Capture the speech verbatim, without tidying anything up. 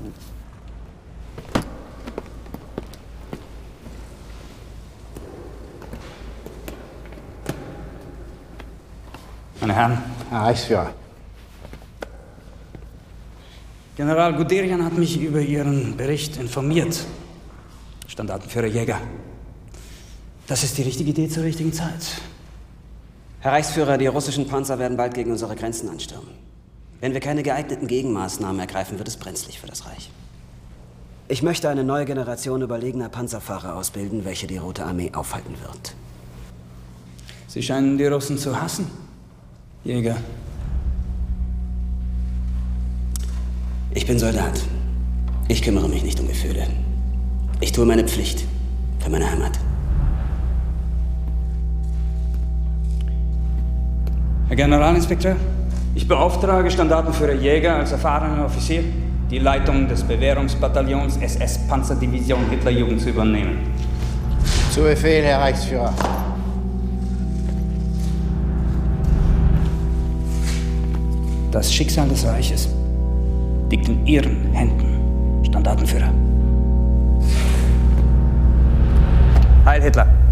Meine Herren. Herr Reichsführer. General Guderian hat mich über Ihren Bericht informiert. Standartenführer Jäger. Das ist die richtige Idee zur richtigen Zeit. Herr Reichsführer, die russischen Panzer werden bald gegen unsere Grenzen anstürmen. Wenn wir keine geeigneten Gegenmaßnahmen ergreifen, wird es brenzlig für das Reich. Ich möchte eine neue Generation überlegener Panzerfahrer ausbilden, welche die Rote Armee aufhalten wird. Sie scheinen die Russen zu hassen, Jäger. Ich bin Soldat. Ich kümmere mich nicht um Gefühle. Ich tue meine Pflicht für meine Heimat. Herr Generalinspekteur, ich beauftrage Standartenführer Jäger als erfahrener Offizier, die Leitung des Bewährungsbataillons S S-Panzerdivision Hitlerjugend zu übernehmen. Zu Befehl, Herr Reichsführer. Das Schicksal des Reiches liegt in Ihren Händen, Standartenführer. Heil Hitler!